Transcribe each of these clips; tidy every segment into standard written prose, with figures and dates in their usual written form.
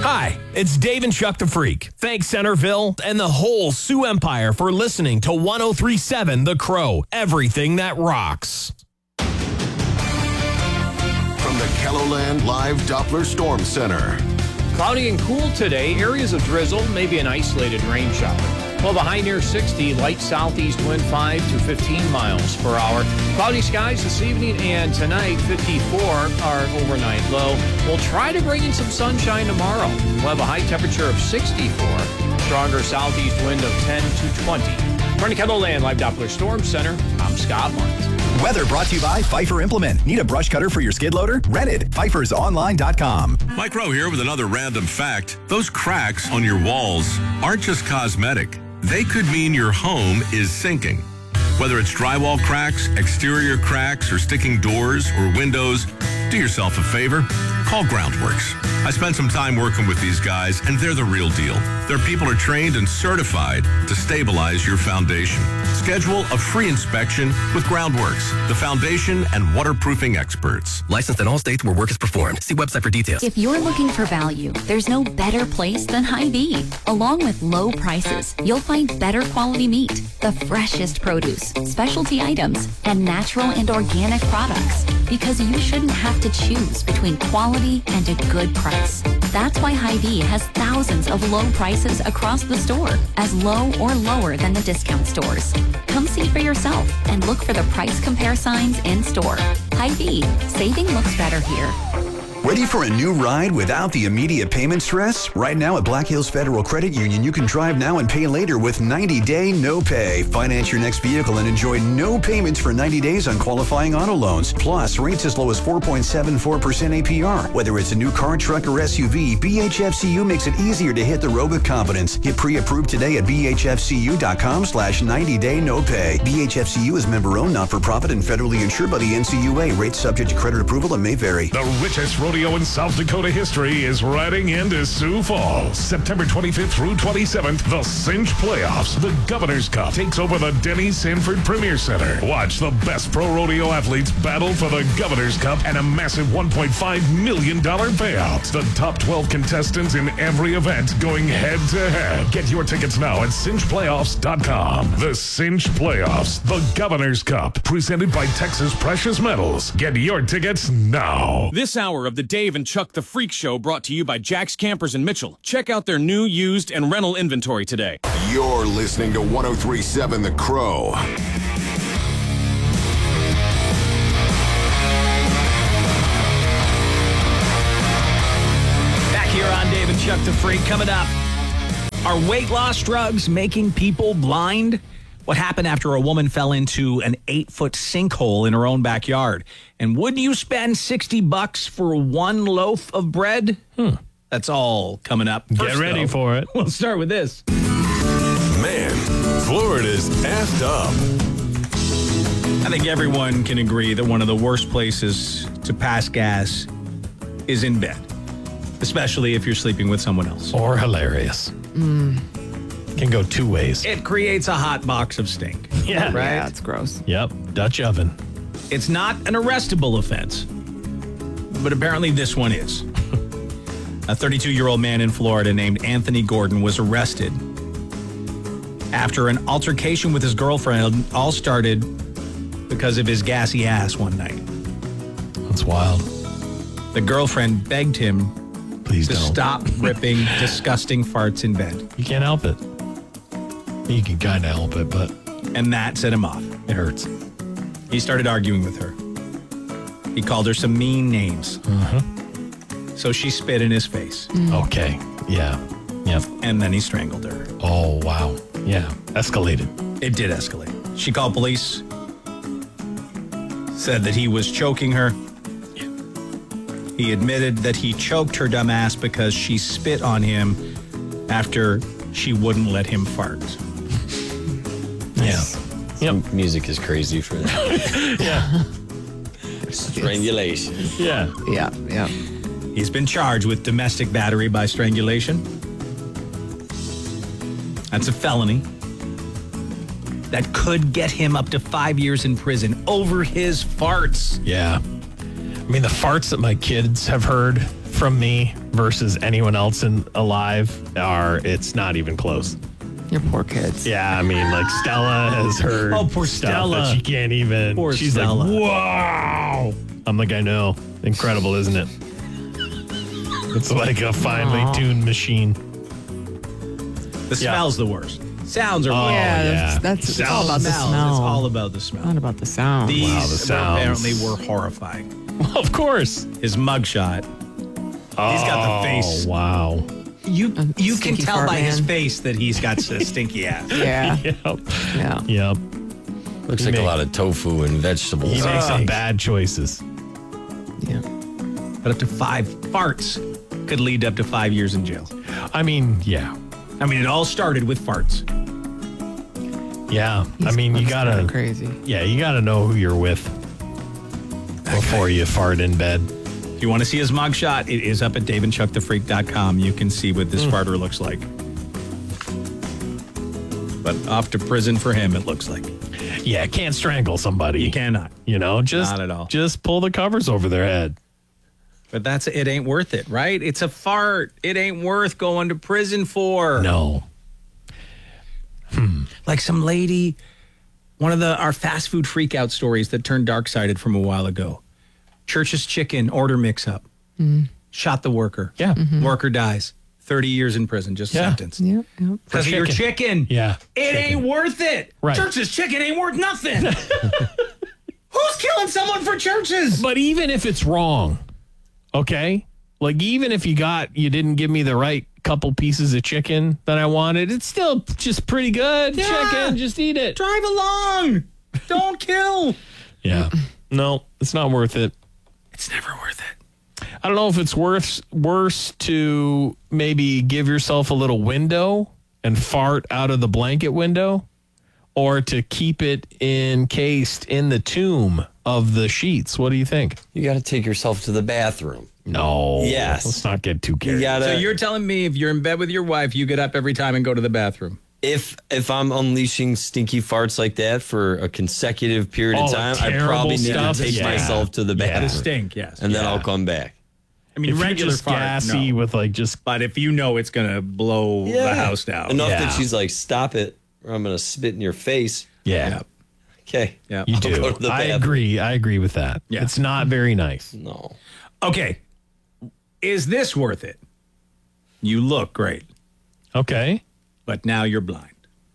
Hi, it's Dave and Chuck the Freak. Thanks, Centerville and the whole Sioux Empire for listening to 103.7 The Crow, everything that rocks. From the KELOLAND Live Doppler Storm Center. Cloudy and cool today. Areas of drizzle, maybe an isolated rain shower. Well, the high near 60, light southeast wind 5 to 15 miles per hour. Cloudy skies this evening and tonight, 54 our overnight low. We'll try to bring in some sunshine tomorrow. We'll have a high temperature of 64. Stronger southeast wind of 10 to 20. From the KELOLAND Live Doppler Storm Center, I'm Scott Martin. Weather brought to you by Pfeiffer Implement. Need a brush cutter for your skid loader? Rent it. PfeiffersOnline.com. Mike Rowe here with another random fact. Those cracks on your walls aren't just cosmetic. They could mean your home is sinking. Whether it's drywall cracks, exterior cracks, or sticking doors or windows, do yourself a favor. Call Groundworks. I spent some time working with these guys, and they're the real deal. Their people are trained and certified to stabilize your foundation. Schedule a free inspection with Groundworks, the foundation and waterproofing experts. Licensed in all states where work is performed. See website for details. If you're looking for value, there's no better place than Hy-Vee. Along with low prices, you'll find better quality meat, the freshest produce, specialty items, and natural and organic products. Because you shouldn't have to choose between quality and a good price. That's why Hy-Vee has thousands of low prices across the store, as low or lower than the discount stores. Come see for yourself and look for the price compare signs in store. Hy-Vee, saving looks better here. Ready for a new ride without the immediate payment stress? Right now at Black Hills Federal Credit Union, you can drive now and pay later with 90-day no pay. Finance your next vehicle and enjoy no payments for 90 days on qualifying auto loans. Plus, rates as low as 4.74% APR. Whether it's a new car, truck, or SUV, BHFCU makes it easier to hit the road with confidence. Get pre-approved today at bhfcu.com/90-day no pay. BHFCU is member-owned, not-for-profit, and federally insured by the NCUA. Rates subject to credit approval and may vary. The richest rodeo in South Dakota history is riding into Sioux Falls. September 25th through 27th, the Cinch Playoffs. The Governor's Cup takes over the Denny Sanford Premier Center. Watch the best pro rodeo athletes battle for the Governor's Cup and a massive $1.5 million payout. The top 12 contestants in every event going head-to-head. Get your tickets now at cinchplayoffs.com. The Cinch Playoffs, the Governor's Cup, presented by Texas Precious Metals. Get your tickets now. This hour of the Dave and Chuck the Freak Show brought to you by Jack's Campers in Mitchell. Check out their new, used, and rental inventory today. You're listening to 103.7 The Crow. Back here on Dave and Chuck the Freak. Coming up, are weight loss drugs making people blind? What happened after a woman fell into an 8-foot sinkhole in her own backyard? And would you spend $60 for one loaf of bread? That's all coming up. Get ready for it. We'll start with this. Man, Florida's effed up. I think everyone can agree that one of the worst places to pass gas is in bed, especially if you're sleeping with someone else. Or hilarious. Can go two ways. It creates a hot box of stink. Yeah. Right? Yeah, it's gross. Yep. Dutch oven. It's not an arrestable offense, but apparently this one is. A 32-year-old man in Florida named Anthony Gordon was arrested after an altercation with his girlfriend. All started because of his gassy ass one night. That's wild. The girlfriend begged him Please to don't. stop ripping disgusting farts in bed. You can't help it. You can kind of help it, but And that set him off. it hurts. He started arguing with her. He called her some mean names. So she spit in his face. Okay. Yeah. Yep. And then he strangled her. Oh, wow. Yeah. Escalated. It did escalate. She called police, said that he was choking her. He admitted that he choked her dumb ass because she spit on him after she wouldn't let him fart. Yeah. Yep. Music is crazy for that. Yeah. Strangulation. Yeah. Yeah, yeah. He's been charged with domestic battery by strangulation. That's a felony that could get him up to 5 years in prison over his farts. Yeah. I mean, the farts that my kids have heard from me versus anyone else alive it's not even close. Your poor kids. Yeah, I mean, like Stella has heard poor stuff Stella. that she can't even. Poor She's Stella. like, wow. I'm like, I know. Incredible, isn't it? It's like a finely tuned machine. The smell's the worst. Sounds are Oh, yeah. That's all about the Smells, smell. It's all about the smell. Not about the sound. These Wow, the sounds. apparently were horrifying. Well, of course. His mugshot. He's got the face. Oh, wow. You can Stinky tell fart by his man. face that he's got a stinky ass. Yeah. Yep. Yeah. Yep. Looks like a lot of tofu and vegetables. He makes some bad choices. Yeah. But up to 5 farts could lead up to 5 years in jail. I mean, yeah. I mean, it all started with farts. Yeah. I mean, you That's kinda gotta. crazy. Yeah, you gotta know who you're with before you fart in bed. If you want to see his mugshot, it is up at daveandchuckthefreak.com. You can see what this farter looks like. But off to prison for him, it looks like. Yeah, can't strangle somebody. You cannot. You know, just Not at all. Just pull the covers over their head. But it ain't worth it, right? It's a fart. It ain't worth going to prison for. No. Like some lady, one of our fast food freakout stories that turned dark-sided from a while ago. Church's Chicken order mix-up. Shot the worker. Yeah. Worker dies. 30 years in prison, just sentenced. Yeah. Yeah. Because of your chicken. Yeah. It ain't worth it. Right. Church's Chicken ain't worth nothing. Who's killing someone for Church's? But even if it's wrong, okay? Like, even if you didn't give me the right couple pieces of chicken that I wanted, it's still just pretty good. Yeah. Chicken, just eat it. Drive along. Don't kill. Yeah. No, it's not worth it. It's never worth it. I don't know if it's worse to maybe give yourself a little window and fart out of the blanket window, or to keep it encased in the tomb of the sheets. What do you think? You got to take yourself to the bathroom. No. Yes. Let's not get too carried. So you're telling me if you're in bed with your wife, you get up every time and go to the bathroom? If I'm unleashing stinky farts like that for a consecutive period of time, I probably need to take myself to the bathroom. The stink, yes. And then I'll come back. I mean, If you're regular just fart, gassy no. with like just. But if you know it's going to blow the house down. Enough Yeah. that she's like, stop it, or I'm going to spit in your face. Yeah. Okay. Yeah. You I'll do. go to the I bathroom. agree. I agree with that. Yeah. It's not very nice. No. Okay. Is this worth it? You look great, Okay. but now you're blind.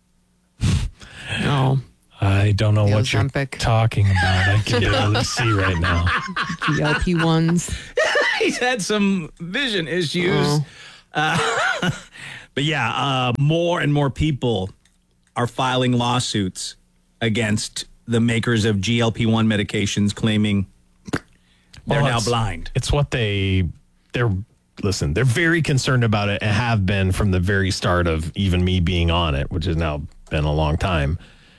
No. I don't know The what you're Ozempic. talking about. I can barely see right now. GLP ones. He's had some vision issues. But yeah, more and more people are filing lawsuits against the makers of GLP-1 medications, claiming they're now it's- blind. It's what they're very concerned about it and have been from the very start of even me being on it, which has now been a long time.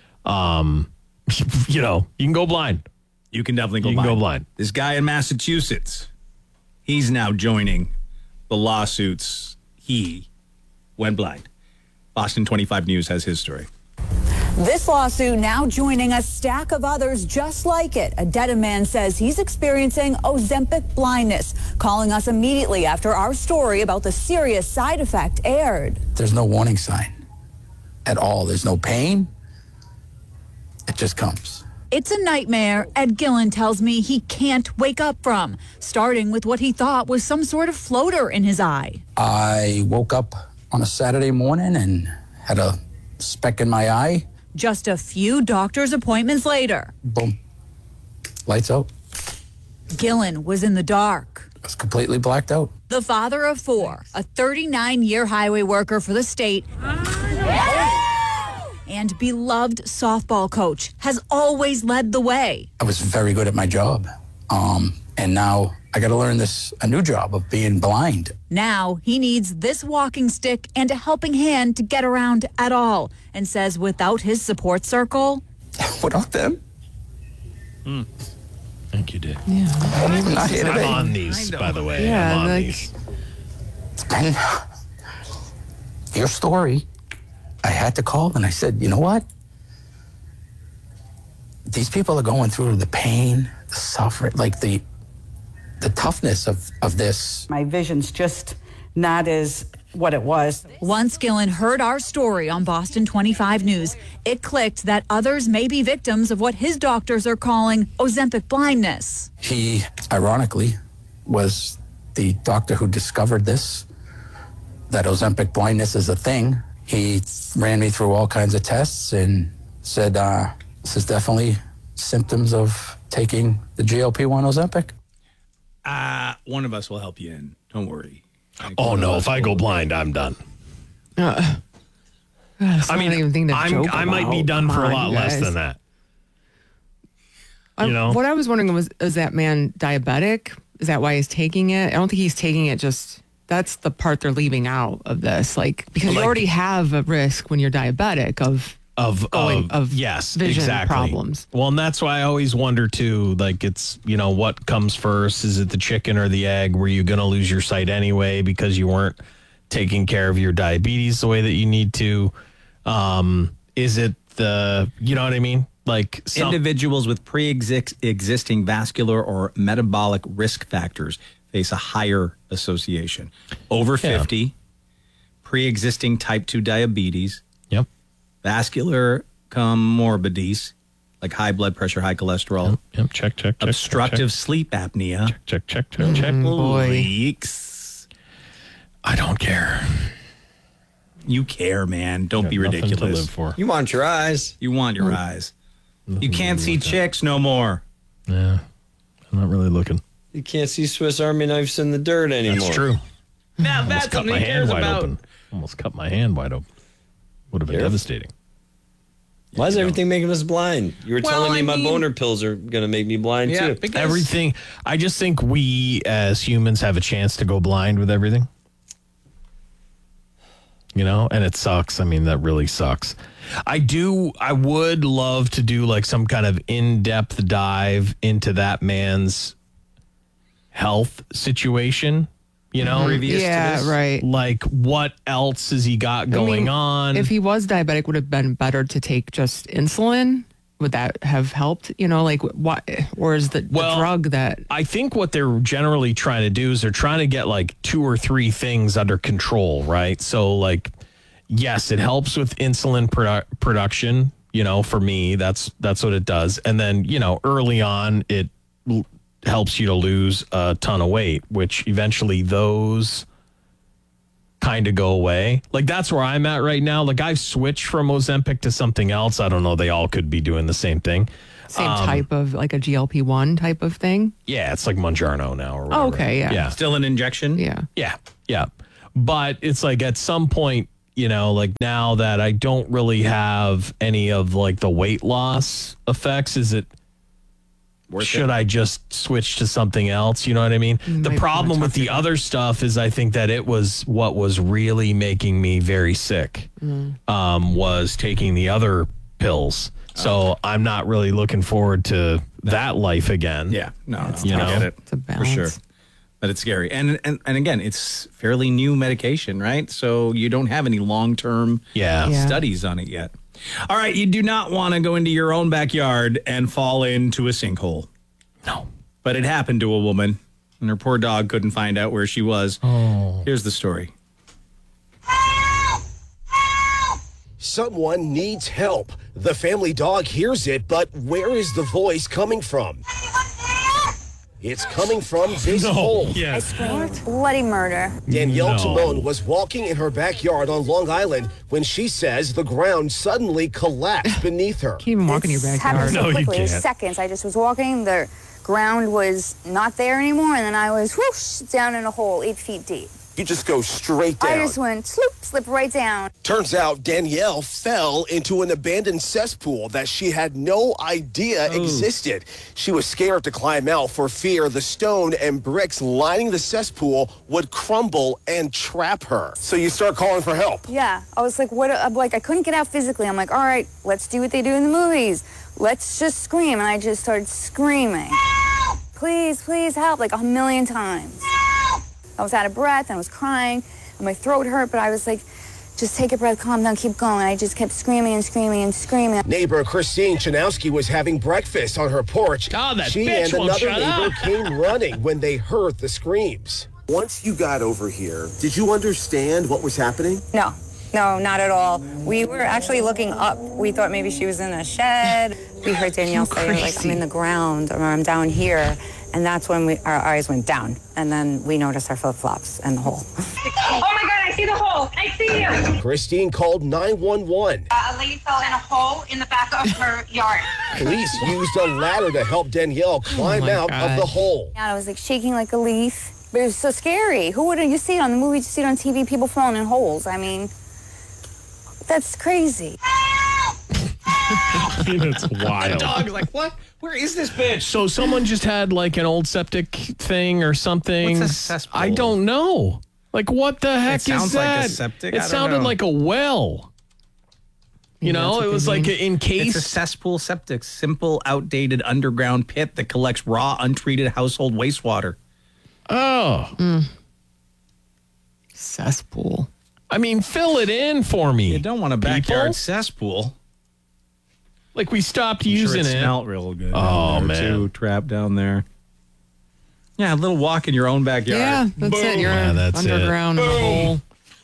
You can go blind. You can definitely go You blind. can go blind. This guy in Massachusetts, he's now joining the lawsuits. He went blind. Boston 25 News has his story. This lawsuit now joining a stack of others just like it. A Dedham man says he's experiencing Ozempic blindness, calling us immediately after our story about the serious side effect aired. There's no warning sign at all. There's no pain. It just comes. It's a nightmare Ed Gillen tells me he can't wake up from, starting with what he thought was some sort of floater in his eye. I woke up on a Saturday morning and had a speck in my eye. Just a few doctor's appointments later, Boom. Lights out. Gillen was in the dark. I was completely blacked out. The father of 4, a 39-year highway worker for the state, and beloved softball coach, has always led the way. I was very good at my job. And now I got to learn a new job of being blind. Now he needs this walking stick and a helping hand to get around at all, and says without his support circle, Without them, Thank you, Dick. Yeah. I'm not here I'm today. on these, by the way. Yeah, I'm on like- these. It's been your story. I had to call and I said, you know what? These people are going through the pain, the suffering, like the the toughness of this. My vision's just not as what it was. Once Gillen heard our story on Boston 25 News, it clicked that others may be victims of what his doctors are calling Ozempic blindness. He, ironically, was the doctor who discovered this, that Ozempic blindness is a thing. He ran me through all kinds of tests and said, this is definitely symptoms of taking the GLP-1 Ozempic. One of us will help you in. Don't worry. Oh, no. If I go blind, I'm done. I mean, I might be done for a lot less than that. You know? What I was wondering was, is that man diabetic? Is that why he's taking it? I don't think he's taking it just, that's the part they're leaving out of this. Because you already have a risk when you're diabetic of yes, vision exactly. problems. Well, and that's why I always wonder too, it's, what comes first? Is it the chicken or the egg? Were you going to lose your sight anyway because you weren't taking care of your diabetes the way that you need to? Is it you know what I mean? Individuals with pre-existing vascular or metabolic risk factors face a higher association. Over 50, pre-existing type 2 diabetes. Yep. Vascular comorbidities, like high blood pressure, high cholesterol. Yep. Check. Obstructive sleep apnea. Check. Leaks. I don't care. You care, man. Don't be nothing ridiculous. to live for. You want your eyes. You want your eyes. You can't see chicks no more. Yeah. I'm not really looking. You can't see Swiss Army knives in the dirt anymore. That's true. Now that's cut my hand wide open. Almost cut my hand wide open. Would have been devastating. Why is everything making us blind? You were telling me my boner pills are going to make me blind too. Everything. I just think we as humans have a chance to go blind with everything. And it sucks. I mean, that really sucks. I would love to do some kind of in-depth dive into that man's health situation. Previous to this? Right. What else has he got going on? If he was diabetic, would it have been better to take just insulin? Would that have helped? What? Or is the drug that? I think what they're generally trying to do is they're trying to get 2 or 3 things under control, right? So, yes, it helps with insulin production. For me, that's what it does. And then, early on, it helps you to lose a ton of weight, which eventually those kind of go away. That's where I'm at right now. I've switched from Ozempic to something else. I don't know. They all could be doing the same thing. Same type of a GLP-1 type of thing. Yeah, it's like Mounjaro now or whatever. Oh, okay, yeah. Still an injection? Yeah. But it's at some point, now that I don't really have any of the weight loss effects, is it should I just switch to something else? You know what I mean? The problem with the other stuff is I think that it was what was really making me very sick, was taking the other pills. So I'm not really looking forward to that life again. Yeah, no, I get it. It's a balance. For sure. But it's scary. And again, it's fairly new medication, right? So you don't have any long-term studies on it yet. All right, you do not want to go into your own backyard and fall into a sinkhole. No. But it happened to a woman, and her poor dog couldn't find out where she was. Oh. Here's the story. Someone needs help. The family dog hears it, but where is the voice coming from? It's coming from this hole. I screamed bloody murder. Danielle Timone was walking in her backyard on Long Island when she says the ground suddenly collapsed beneath her. Can't even walk in your backyard. Happened so quickly. It was seconds. I just was walking. The ground was not there anymore, and then I was whoosh down in a hole 8 feet deep. You just go straight down. I just went sloop, slipped right down. Turns out Danielle fell into an abandoned cesspool that she had no idea existed. She was scared to climb out for fear the stone and bricks lining the cesspool would crumble and trap her. So you start calling for help. Yeah, I was like, I couldn't get out physically. I'm like, all right, let's do what they do in the movies. Let's just scream. And I just started screaming. Help! Please, please help, like 1,000,000 times. I was out of breath and I was crying and my throat hurt, but I was like, just take a breath, calm down, keep going. I just kept screaming and screaming and screaming. Neighbor Christine Chanowski was having breakfast on her porch. Oh, that she bitch and won't another shut neighbor up. came running when they heard the screams. Once you got over here, did you understand what was happening? No, not at all. We were actually looking up. We thought maybe she was in a shed. We heard Danielle say, like, I'm in the ground or I'm down here. And that's when our eyes went down. And then we noticed our flip-flops and the hole. Oh my God, I see the hole. I see you. Christine called 911. A lady fell in a hole in the back of her yard. Police used a ladder to help Danielle climb out of the hole. I was like shaking like a leaf. But it was so scary. Who wouldn't you see it on the movie? You see it on TV, people falling in holes. I mean, that's crazy. It's wild. The dog's like, what? Where is this bitch? So someone just had like an old septic thing or something. What's a cesspool? I don't know. Like, what the heck is that? It sounds like a septic. It sounded like a well. You know, it was like encased. It's a cesspool septic, simple, outdated underground pit that collects raw, untreated household wastewater. Oh. Cesspool. I mean, fill it in for me. You don't want a backyard cesspool. Like, we stopped I'm using sure it. Smelled real good. Oh, down there, man. too, trapped down there. Yeah, a little walk in your own backyard. Yeah, that's it. You're underground in a hole.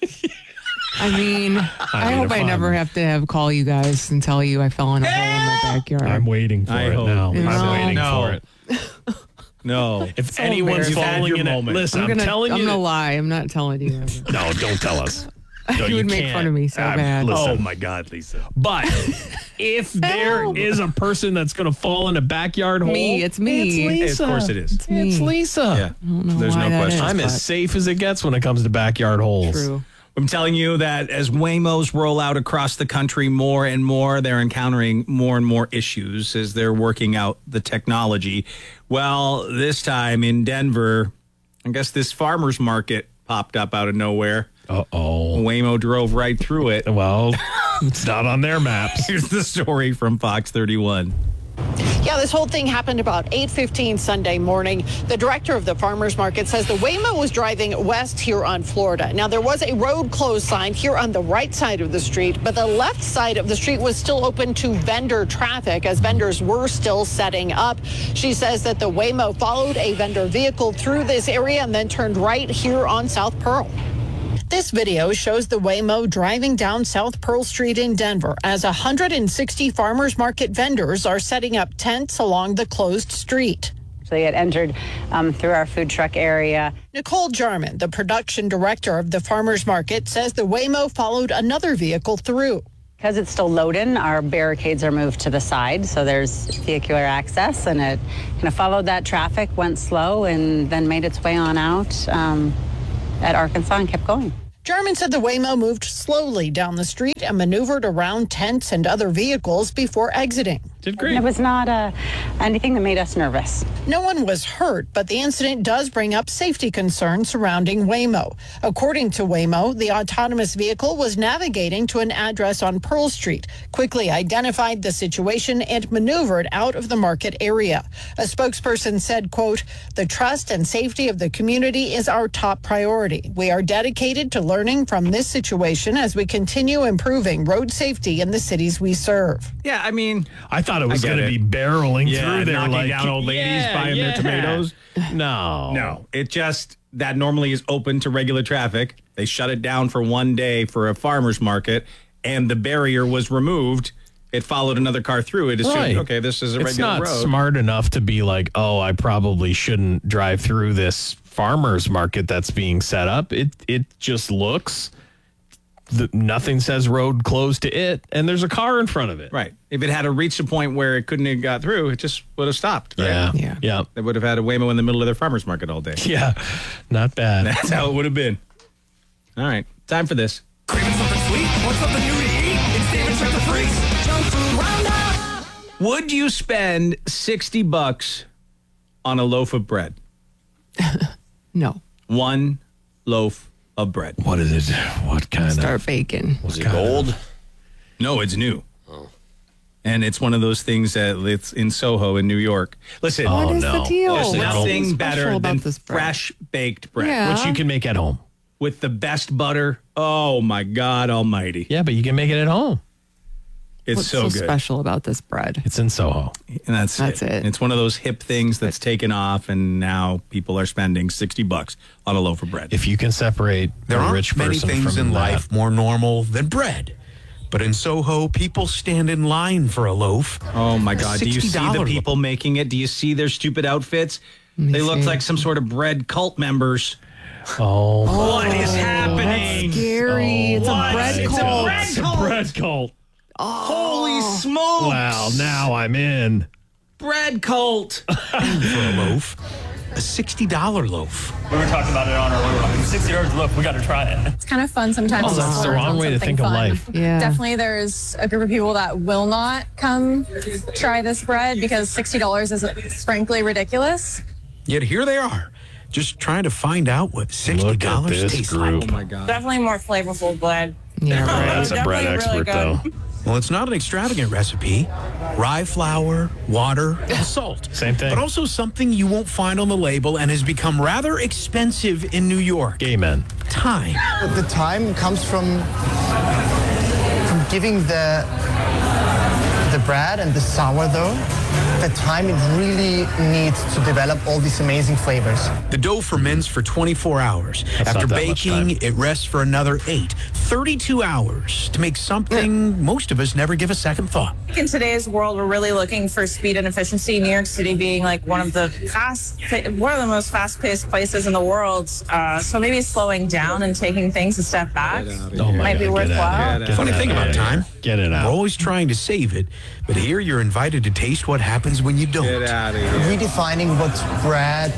I mean, I hope I never have to call you guys and tell you I fell in a hole in my backyard. I'm waiting for it now. You know? I'm waiting for it. No. If So anyone's embarrassing. falling in it, listen, I'm telling you. I'm gonna lie. I'm not telling you. No, don't tell us. No, You would make can't. fun of me so bad. Listen. Oh, my God, Lisa. But if there is a person that's going to fall in a backyard hole, Me, it's me. It's Lisa. Of course it is. It's me. It's Lisa. Yeah. There's no question. I'm as safe as it gets when it comes to backyard holes. True. I'm telling you that as Waymos roll out across the country more and more, they're encountering more and more issues as they're working out the technology. Well, this time in Denver, I guess this farmer's market popped up out of nowhere. Uh-oh. Waymo drove right through it. Well, it's not on their maps. Here's the story from Fox 31. Yeah, this whole thing happened about 8:15 Sunday morning. The director of the farmers market says the Waymo was driving west here on Florida. Now, there was a road closed sign here on the right side of the street, but the left side of the street was still open to vendor traffic as vendors were still setting up. She says that the Waymo followed a vendor vehicle through this area and then turned right here on South Pearl. This video shows the Waymo driving down South Pearl Street in Denver as 160 farmers market vendors are setting up tents along the closed street. They had entered through our food truck area. Nicole Jarman, the production director of the farmers market, says the Waymo followed another vehicle through. Because it's still loading, our barricades are moved to the side, so there's vehicular access, and it kind of followed that traffic, went slow, and then made its way on out at Arkansas and kept going. Jarman said the Waymo moved slowly down the street and maneuvered around tents and other vehicles before exiting. Did great. It was not anything that made us nervous. No one was hurt, but the incident does bring up safety concerns surrounding Waymo. According to Waymo, the autonomous vehicle was navigating to an address on Pearl Street, quickly identified the situation and maneuvered out of the market area. A spokesperson said, quote, "The trust and safety of the community is our top priority. We are dedicated to learning from this situation as we continue improving road safety in the cities we serve." Yeah, I mean, I thought it was going to be barreling through there knocking like down old ladies buying their tomatoes. No. It just, that normally is open to regular traffic. They shut it down for one day for a farmer's market, and the barrier was removed. It followed another car through. It assumed, Right. okay, this is a It's regular not road. smart enough to be like, oh, I probably shouldn't drive through this farmer's market that's being set up. It just looks, nothing says road closed to it, and there's a car in front of it. Right. If it had reached a point where it couldn't have got through, it just would have stopped. Right? Yeah. They would have had a Waymo in the middle of their farmer's market all day. Yeah, not bad. That's how it would have been. All right, time for this. Craving something sweet? Want something new to eat? It's David Check the Freaks Junk Food Roundup. Would you spend $60 on a loaf of bread? No. One loaf of bread. What is it? What kind Start baking. Was it gold? No, it's new. And it's one of those things that it's in Soho in New York. Listen, What is the deal? There's What's nothing special better about than this bread? fresh baked bread. Yeah. Which you can make at home. with the best butter. Oh, my God almighty. Yeah, but you can make it at home. It's What's so good. special about this bread? It's in Soho. And that's it. It's one of those hip things that's taken off, and now people are spending $60 on a loaf of bread. If you can separate There a aren't rich many person things from in that. life more normal than bread. But in Soho, people stand in line for a loaf. Oh, my God. Do you see the $60 people making it? Do you see their stupid outfits? They look like some sort of bread cult members. Oh, what is happening? That's scary. It's a bread cult. It's a bread cult. Holy smokes. Wow, now I'm in. Bread cult. for a loaf. A $60 loaf. We were talking about it on our way. $60 a loaf. We got to try it. It's kind of fun sometimes. Oh, that's the wrong way to think of life. Yeah. Definitely there's a group of people that will not come try this bread because $60 is frankly ridiculous. Yet here they are, just trying to find out what $60 tastes like. Oh, my God. Definitely more flavorful bread. Yeah, That's a bread expert, though. Well, it's not an extravagant recipe. Rye flour, water, and salt. Same thing. But also something you won't find on the label and has become rather expensive in New York. Amen. Time. The time comes from giving the bread and the sourdough the time it really needs to develop all these amazing flavors. The dough ferments for 24 hours. That's After not that much time. baking, it rests for another 8. 32 hours to make something most of us never give a second thought. In today's world, we're really looking for speed and efficiency. New York City being like one of the most fast-paced places in the world. So maybe slowing down and taking things a step back might be worthwhile. Funny thing about time. Get it out. We're always trying to save it, but here you're invited to taste what happens when you don't. Get out of here. Redefining what bread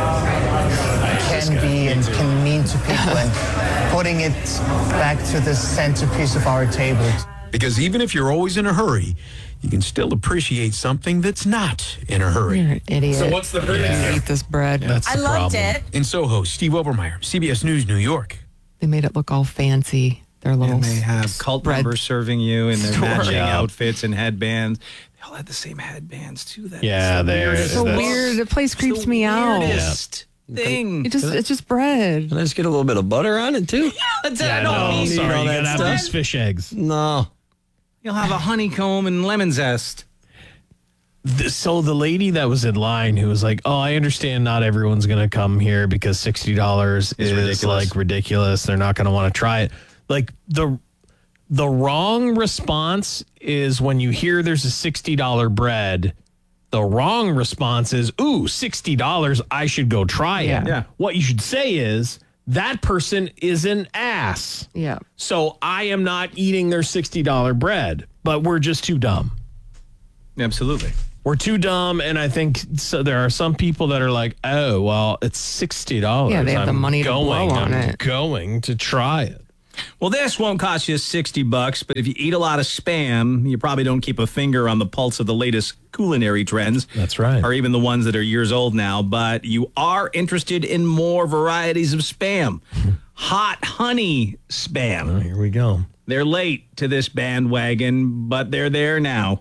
can be and can mean to people and putting it back to the centerpiece of our table. Because even if you're always in a hurry, you can still appreciate something that's not in a hurry. You're an idiot. So what's the hurry? I hate this bread. That's the I loved problem. it. In Soho, Steve Obermeyer, CBS News, New York. They made it look all fancy. Their little And they have cult bread members serving you in their store. matching Yeah. outfits and headbands. They all had the same headbands, too. That's Yeah, they're It's so weird. The place creeps me out. Weirdest thing. It's just bread. Can I just get a little bit of butter on it too? That's Yeah, I don't no, need sorry. all You that gotta have stuff. those fish eggs. No. You'll have a honeycomb and lemon zest. So the lady that was in line who was like, oh, I understand not everyone's going to come here because $60 is ridiculous. like ridiculous. They're not going to want to try it. Like the wrong response is when you hear there's a $60 bread, the wrong response is, ooh, $60, I should go try it. Yeah. What you should say is, that person is an ass. Yeah. So I am not eating their $60 bread, but we're just too dumb. Absolutely. We're too dumb, and I think so there are some people that are like, oh, well, it's $60. Yeah, they have the money to blow on I'm it. going to try it. Well, this won't cost you $60, but if you eat a lot of Spam, you probably don't keep a finger on the pulse of the latest culinary trends. That's right. Or even the ones that are years old now, but you are interested in more varieties of Spam. Hot honey Spam. Oh, here we go. They're late to this bandwagon, but they're there now.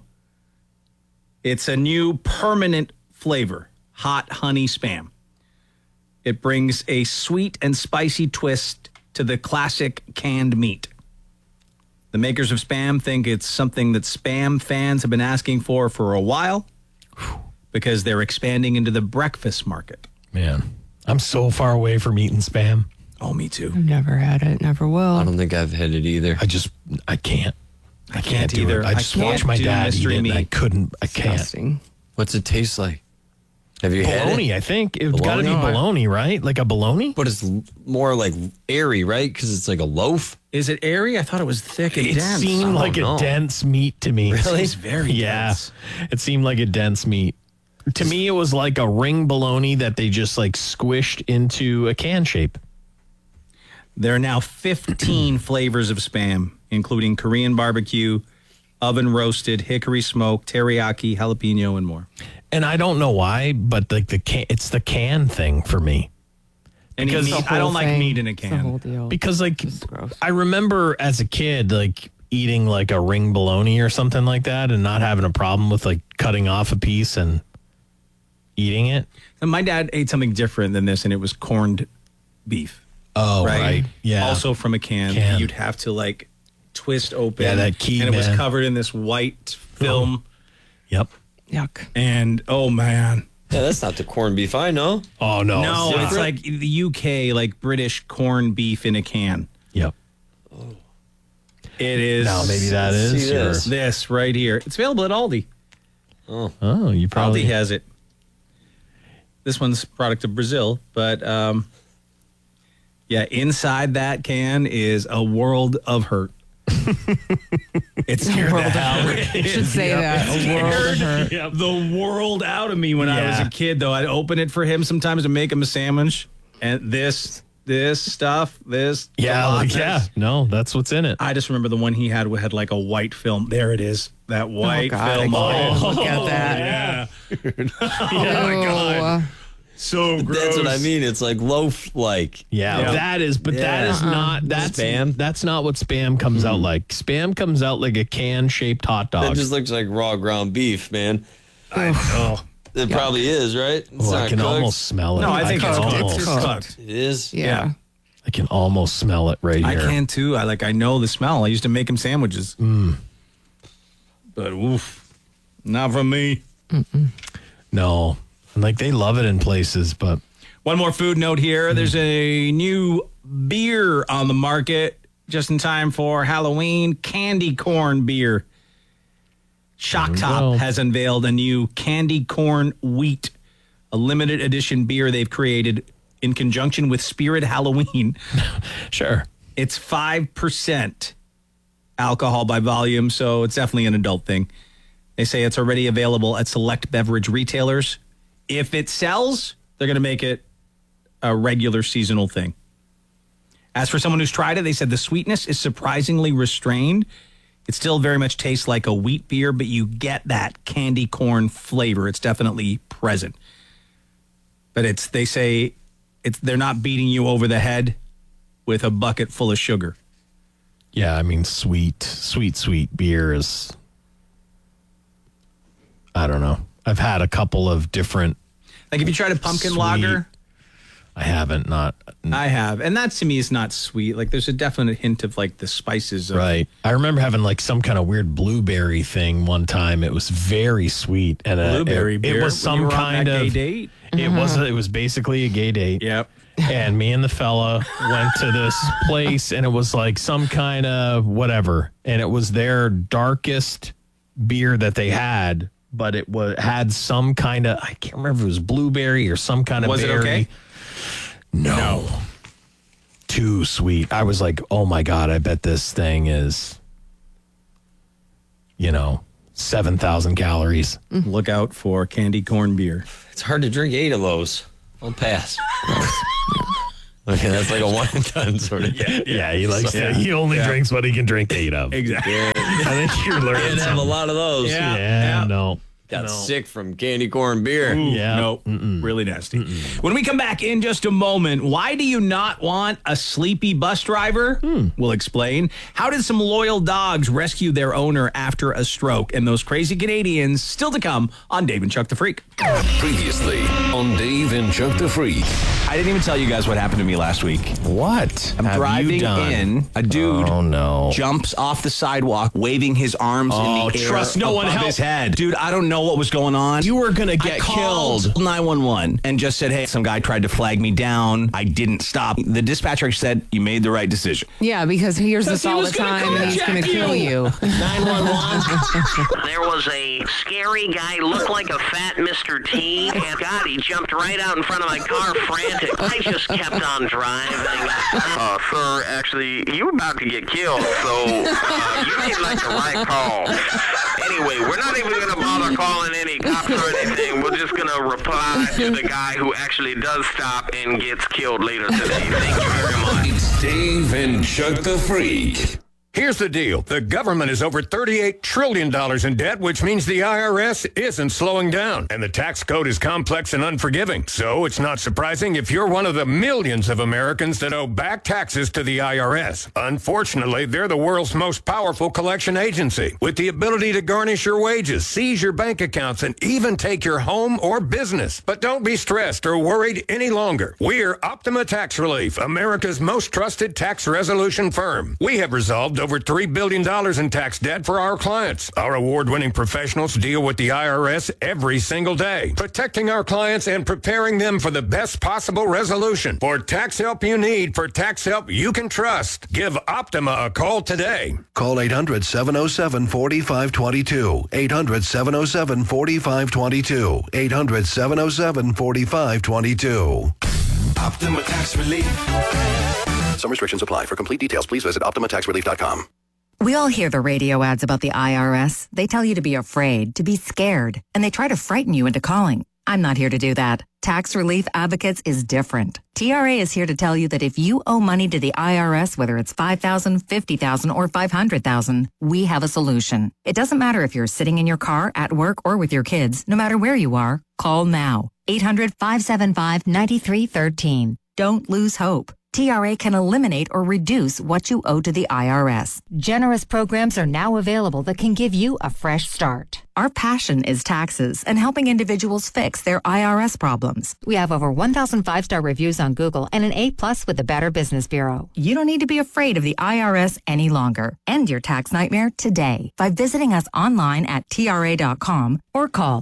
It's a new permanent flavor, hot honey Spam. It brings a sweet and spicy twist to the classic canned meat. The makers of Spam think it's something that Spam fans have been asking for a while because they're expanding into the breakfast market. Man, I'm so far away from eating Spam. Oh, me too. I've never had it. Never will. I don't think I've had it either. I can't. I can't do either. it. I just I can't watched my do dad eat mystery it, and I meat. couldn't. I can't. Disgusting. What's it taste like? Have you had Bologna, it? I think. It's got to be Bologna? bologna, right? Like a bologna? But it's more like airy, right? Because it's like a loaf. Is it airy? I thought it was thick and It dense. seemed like a dense meat to me. Really? It's very dense. It seemed like a dense meat. To me, it was like a ring bologna that they just like squished into a can shape. There are now 15 flavors of Spam, including Korean barbecue, oven roasted, hickory smoked, teriyaki, jalapeno, and more. And I don't know why, but like it's the can thing for me. Any Because meat, the I don't whole like thing- meat in a It's the whole can. deal. Because like It's gross. I remember as a kid like eating like a ring bologna or something like that and not having a problem with like cutting off a piece and eating it. And my dad ate something different than this, and it was corned beef. Oh, right. Yeah. Also from a can. You'd have to like twist open. Yeah, that key, and it was man. covered in this white film. Yep. Yuck. And oh man. Yeah, that's not the corned beef I know. Oh no. No, it's like the UK, like British corned beef in a can. Yep. It is. Now maybe that is your... This right here. It's available at Aldi. Oh, you probably Aldi has it. This one's a product of Brazil, but yeah, inside that can is a world of hurt. It scared the hell. You should say that. A world of hurt. The world out of me when I was a kid, though. I'd open it for him sometimes to make him a sandwich, and this stuff. No, that's what's in it. I just remember the one he had like a white film. There it is. That white film. Look at that. Yeah. Oh my God. So gross. That's what I mean. It's like loaf-like. Yeah, that is, but that is not, that's Spam. That's not what Spam comes out like. Spam comes out like a can-shaped hot dog. That just looks like raw ground beef, man. I know. It probably is, right? It's I not can cooked. almost smell it. No, I think it's almost cooked. It is? Yeah. I can almost smell it right I here. can too. I know the smell. I used to make him sandwiches. But oof, not from me. No. Like they love it in places, but one more food note here. There's a new beer on the market just in time for Halloween. Candy corn beer. Shock Top has unveiled a new candy corn wheat, a limited edition beer they've created in conjunction with Spirit Halloween. Sure. It's 5% alcohol by volume, so it's definitely an adult thing. They say it's already available at select beverage retailers. If it sells, they're going to make it a regular seasonal thing. As for someone who's tried it, they said the sweetness is surprisingly restrained. It still very much tastes like a wheat beer, but you get that candy corn flavor. It's definitely present. But they say they're not beating you over the head with a bucket full of sugar. yeah, I mean, sweet beer is, I don't know. I've had a couple of different. Like if you tried a pumpkin lager. I haven't, I have. And that to me is not sweet. Like there's a definite hint of like the spices. Right. I remember having like some kind of weird blueberry thing one time. It was very sweet. And blueberry beer. It was some kind of gay date. It was basically a gay date. Yep. And me and the fella went to this place and it was like some kind of whatever. And it was their darkest beer that they had, but it had some kind of, I can't remember if it was blueberry or some kind of berry. Was it okay? No. Too sweet. I was like, oh my God, I bet this thing is, 7,000 calories. Look out for candy corn beer. It's hard to drink 8 of those. I'll pass. Okay, that's like a one and done sort of. Yeah, he likes to. He only drinks what he can drink 8 of. Exactly. Yeah. I think you're learning. Can't have a lot of those. Yeah. No. Got sick from candy corn beer. Ooh, Yeah. No, really nasty. When we come back in just a moment, why do you not want a sleepy bus driver? We'll explain. How did some loyal dogs rescue their owner after a stroke? And those crazy Canadians still to come on Dave and Chuck the Freak. Previously on Dave and Chuck the Freak. I didn't even tell you guys what happened to me last week. What? I'm driving in. A dude jumps off the sidewalk, waving his arms in the air. Trust no one above help. his head. Dude, I don't know what was going on. You were going to get I called killed. 911 and just said, hey, some guy tried to flag me down. I didn't stop. The dispatcher said, you made the right decision. Yeah, because he hears this all the time and he's going to kill you. 911. There was a scary guy, looked like a fat Mr. T, and God, he jumped right out in front of my car, frantic. I just kept on driving. Sir, actually, you're about to get killed, so you made like the right call. Anyway, we're not even going to bother calling any cops or anything. We're just going to reply to the guy who actually does stop and gets killed later today. Thank you very much. It's Dave and Chuck the Freak. Here's the deal. The government is over $38 trillion in debt, which means the IRS isn't slowing down. And the tax code is complex and unforgiving. So it's not surprising if you're one of the millions of Americans that owe back taxes to the IRS. Unfortunately, they're the world's most powerful collection agency, with the ability to garnish your wages, seize your bank accounts, and even take your home or business. But don't be stressed or worried any longer. We're Optima Tax Relief, America's most trusted tax resolution firm. We have resolved over $3 billion in tax debt for our clients. Our award-winning professionals deal with the IRS every single day, protecting our clients and preparing them for the best possible resolution. For tax help you need, for tax help you can trust, give Optima a call today. Call 800-707-4522. 800-707-4522. 800-707-4522. Optima Tax Relief. Some restrictions apply. For complete details, please visit OptimaTaxRelief.com. We all hear the radio ads about the IRS. They tell you to be afraid, to be scared, and they try to frighten you into calling. I'm not here to do that. Tax Relief Advocates is different. TRA is here to tell you that if you owe money to the IRS, whether it's $5,000, $50,000, or $500,000, we have a solution. It doesn't matter if you're sitting in your car, at work, or with your kids. No matter where you are, call now. 800-575-9313. Don't lose hope. TRA can eliminate or reduce what you owe to the IRS. Generous programs are now available that can give you a fresh start. Our passion is taxes and helping individuals fix their IRS problems. We have over 1,000 5-star reviews on Google and an A+ with the Better Business Bureau. You don't need to be afraid of the IRS any longer. End your tax nightmare today by visiting us online at TRA.com or call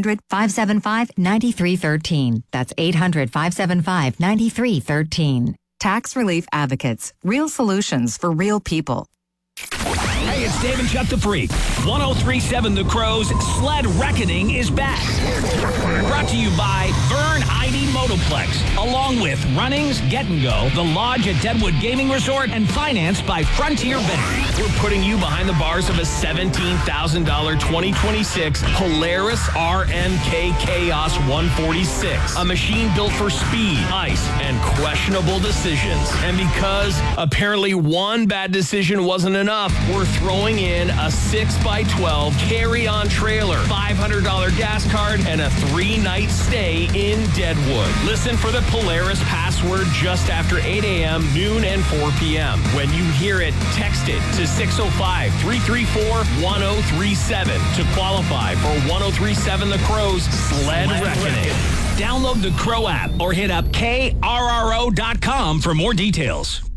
800-575-9313. That's 800-575-9313. Tax Relief Advocates. Real solutions for real people. Hey, it's Dave and Chuck the Freak. 1037 The Crow's Sled Reckoning is back. Brought to you by Vern ID Motoplex, along with Runnings, Get and Go, The Lodge at Deadwood Gaming Resort, and financed by Frontier Bank. We're putting you behind the bars of a $17,000 2026 Polaris RMK Chaos 146. A machine built for speed, ice, and questionable decisions. And because apparently one bad decision wasn't enough, we're throwing in a 6x12 carry-on trailer, $500 gas card, and a 3-night stay in Deadwood. Listen for the Polaris password just after 8 a.m., noon, and 4 p.m. When you hear it, text it to 605-334-1037 to qualify for 1037 The Crow's Sled Reckoning. Download the Crow app or hit up KRRO.com for more details.